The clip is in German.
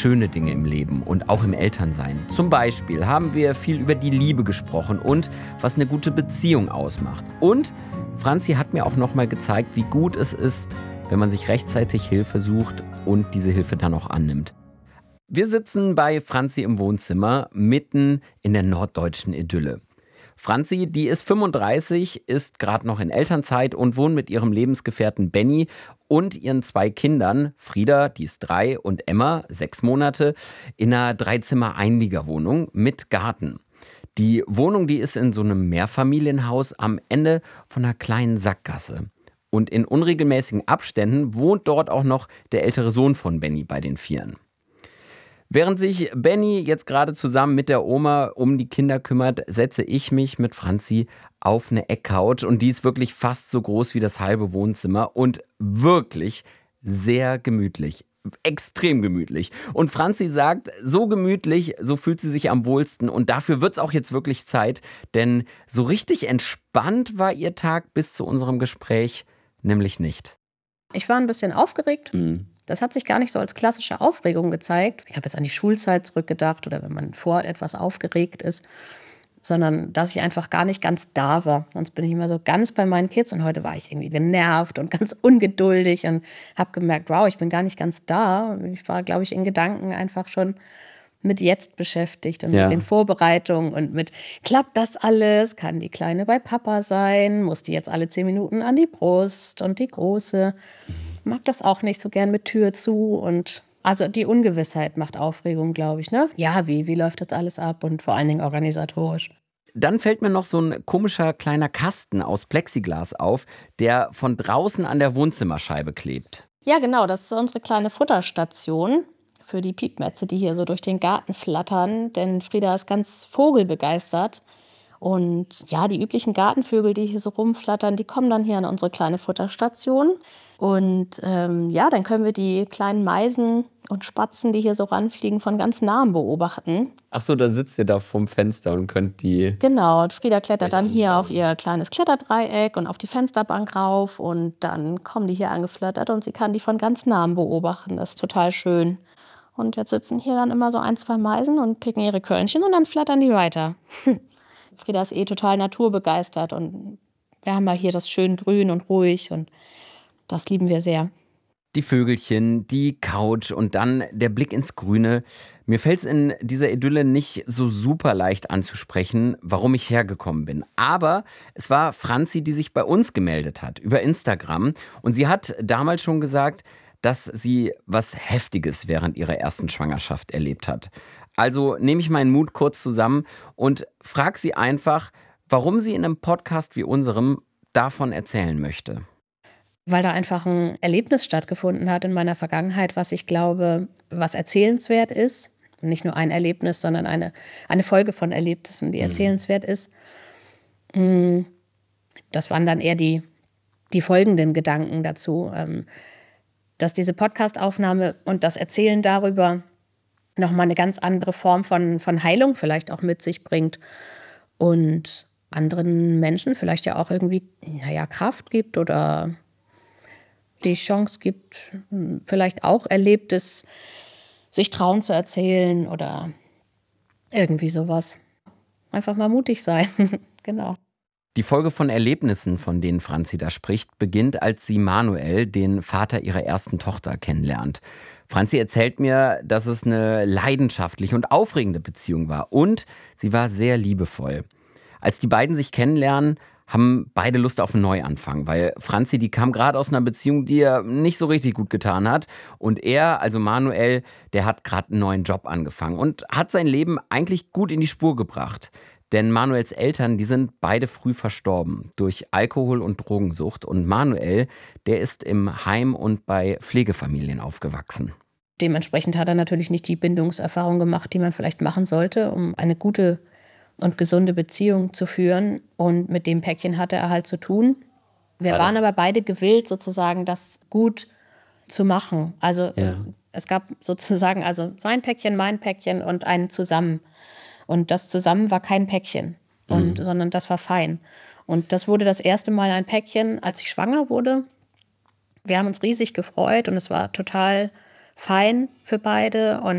schöne Dinge im Leben und auch im Elternsein. Zum Beispiel haben wir viel über die Liebe gesprochen und was eine gute Beziehung ausmacht. Und Franzi hat mir auch nochmal gezeigt, wie gut es ist, wenn man sich rechtzeitig Hilfe sucht und diese Hilfe dann auch annimmt. Wir sitzen bei Franzi im Wohnzimmer, mitten in der norddeutschen Idylle. Franzi, die ist 35, ist gerade noch in Elternzeit und wohnt mit ihrem Lebensgefährten Benny und ihren 2 Kindern, Frieda, die ist 3, und Emma, 6 Monate, in einer 3-Zimmer-Einliegerwohnung mit Garten. Die Wohnung, die ist in so einem Mehrfamilienhaus am Ende von einer kleinen Sackgasse. Und in unregelmäßigen Abständen wohnt dort auch noch der ältere Sohn von Benny bei den Vieren. Während sich Benny jetzt gerade zusammen mit der Oma um die Kinder kümmert, setze ich mich mit Franzi auf eine Eckcouch und die ist wirklich fast so groß wie das halbe Wohnzimmer und wirklich sehr gemütlich. Extrem gemütlich. Und Franzi sagt, so gemütlich, so fühlt sie sich am wohlsten und dafür wird es auch jetzt wirklich Zeit, denn so richtig entspannt war ihr Tag bis zu unserem Gespräch nämlich nicht. Ich war ein bisschen aufgeregt. Das hat sich gar nicht so als klassische Aufregung gezeigt. Ich habe jetzt an die Schulzeit zurückgedacht oder wenn man vor etwas aufgeregt ist, sondern dass ich einfach gar nicht ganz da war. Sonst bin ich immer so ganz bei meinen Kids und heute war ich irgendwie genervt und ganz ungeduldig und habe gemerkt, wow, ich bin gar nicht ganz da. Ich war, glaube ich, in Gedanken einfach schon mit jetzt beschäftigt und mit den Vorbereitungen und mit, klappt das alles? Kann die Kleine bei Papa sein? Muss die jetzt alle 10 Minuten an die Brust und die Große? Mag das auch nicht so gern mit Tür zu und also die Ungewissheit macht Aufregung, glaube ich, ne? Ja, wie läuft das alles ab und vor allen Dingen organisatorisch. Dann fällt mir noch so ein komischer kleiner Kasten aus Plexiglas auf, der von draußen an der Wohnzimmerscheibe klebt. Ja, genau, das ist unsere kleine Futterstation für die Piepmätze, die hier so durch den Garten flattern, denn Frieda ist ganz vogelbegeistert. Und ja, die üblichen Gartenvögel, die hier so rumflattern, die kommen dann hier an unsere kleine Futterstation. Und dann können wir die kleinen Meisen und Spatzen, die hier so ranfliegen, von ganz nahem beobachten. Ach so, da sitzt ihr da vorm Fenster und könnt die... Genau, und Frieda klettert dann hier auf ihr kleines Kletterdreieck und auf die Fensterbank rauf. Und dann kommen die hier angeflattert und sie kann die von ganz nahem beobachten. Das ist total schön. Und jetzt sitzen hier dann immer so 1, 2 Meisen und picken ihre Körnchen und dann flattern die weiter. Frieda ist total naturbegeistert und wir haben ja hier das schön grün und ruhig und das lieben wir sehr. Die Vögelchen, die Couch und dann der Blick ins Grüne. Mir fällt es in dieser Idylle nicht so super leicht anzusprechen, warum ich hergekommen bin. Aber es war Franzi, die sich bei uns gemeldet hat über Instagram. Und sie hat damals schon gesagt, dass sie was Heftiges während ihrer ersten Schwangerschaft erlebt hat. Also nehme ich meinen Mut kurz zusammen und frage sie einfach, warum sie in einem Podcast wie unserem davon erzählen möchte. Weil da einfach ein Erlebnis stattgefunden hat in meiner Vergangenheit, was ich glaube, was erzählenswert ist. Und nicht nur ein Erlebnis, sondern eine Folge von Erlebnissen, die erzählenswert ist. Das waren dann eher die folgenden Gedanken dazu. Dass diese Podcast-Aufnahme und das Erzählen darüber nochmal eine ganz andere Form von Heilung vielleicht auch mit sich bringt und anderen Menschen vielleicht ja auch irgendwie, Kraft gibt oder die Chance gibt, vielleicht auch Erlebtes sich trauen zu erzählen oder irgendwie sowas. Einfach mal mutig sein, genau. Die Folge von Erlebnissen, von denen Franzi da spricht, beginnt, als sie Manuel, den Vater ihrer ersten Tochter, kennenlernt. Franzi erzählt mir, dass es eine leidenschaftliche und aufregende Beziehung war und sie war sehr liebevoll. Als die beiden sich kennenlernen, haben beide Lust auf einen Neuanfang, weil Franzi, die kam gerade aus einer Beziehung, die ihr nicht so richtig gut getan hat. Und er, also Manuel, der hat gerade einen neuen Job angefangen und hat sein Leben eigentlich gut in die Spur gebracht. Denn Manuels Eltern, die sind beide früh verstorben durch Alkohol- und Drogensucht. Und Manuel, der ist im Heim und bei Pflegefamilien aufgewachsen. Dementsprechend hat er natürlich nicht die Bindungserfahrung gemacht, die man vielleicht machen sollte, um eine gute und gesunde Beziehung zu führen. Und mit dem Päckchen hatte er halt zu tun. Wir waren aber beide gewillt, sozusagen das gut zu machen. Also es gab sozusagen also sein Päckchen, mein Päckchen und einen zusammen. Und das zusammen war kein Päckchen, sondern das war fein. Und das wurde das erste Mal ein Päckchen, als ich schwanger wurde. Wir haben uns riesig gefreut und es war total fein für beide. Und